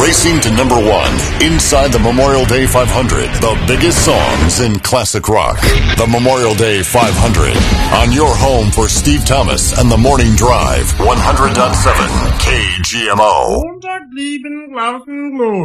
Racing to number one, inside the Memorial Day 500, the biggest songs in classic rock. The Memorial Day 500, on your home for Steve Thomas and the Morning Drive, 100.7 KGMO. Montag lieben, glauben,